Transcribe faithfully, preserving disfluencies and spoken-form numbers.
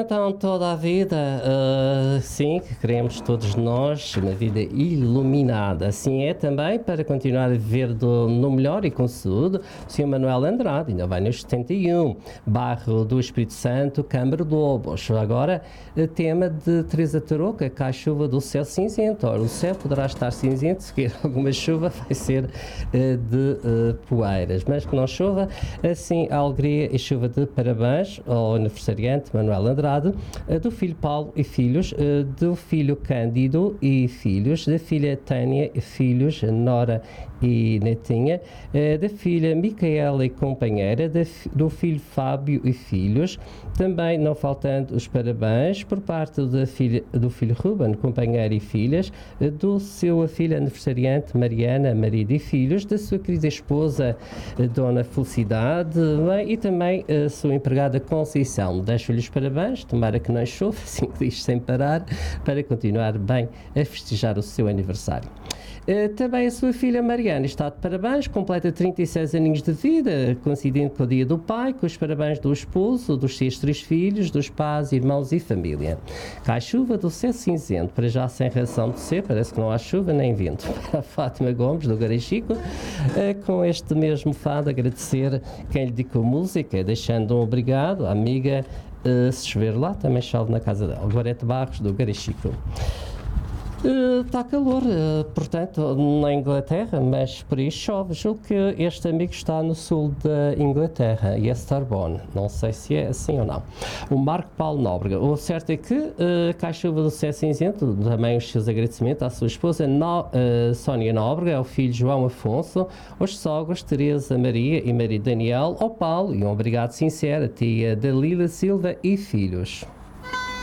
então toda a vida, uh, sim, que queremos todos nós, uma vida iluminada. Assim é também para continuar a viver do, no melhor e com saúde. O senhor Manuel Andrade ainda vai nos setenta e um, bairro do Espírito Santo, Câmara de Lobos. Agora, tema de Teresa Tarouca, cai chuva do céu cinzento. Ora, o céu poderá estar cinzento, se quer alguma chuva vai ser uh, de uh, poeiras, mas que não chova, assim a alegria e chuva de parabéns ao aniversariante Manuel Andrade, uh, do filho Paulo e filhos, uh, do filho Cândido e filhos, da filha Tânia e filhos, Nora e netinha, uh, da filha Micaela e companheira, da, do filho Fábio e filhos, também não faltando os parabéns por parte da filha, do filho Ruben, companheiro e filhas, uh, do seu filha aniversariante Mariana, marido e filhos, da sua querida esposa uh, Dona Felicidade, bem, e também a sua empregada Conceição. Deixo-lhes parabéns, tomara que não chova, assim que diz sem parar, para continuar bem a festejar o seu aniversário. Uh, também a sua filha Mariana está de parabéns, completa trinta e seis aninhos de vida, coincidente com o dia do pai, com os parabéns do esposo, dos seus três filhos, dos pais, irmãos e família. Cai chuva do céu cinzento, para já sem razão de ser, parece que não há chuva nem vento. Para a Fátima Gomes, do Garachico, uh, com este mesmo fado, agradecer quem lhe dedicou música, deixando um obrigado à amiga, uh, se chover lá, também chove na casa dela. Gorete Barros, do Garachico. Está uh, calor, uh, portanto, na Inglaterra, mas por aí chove. Julgo que este amigo está no sul da Inglaterra e é Starbone. Não sei se é assim ou não. O Marco Paulo Nóbrega. O certo é que uh, cai chuva do céu cinzento, também os seus agradecimentos à sua esposa no, uh, Sónia Nóbrega, ao filho João Afonso, aos sogros Teresa Maria e marido Daniel, ao Paulo e um obrigado sincero à tia Dalila Silva e filhos.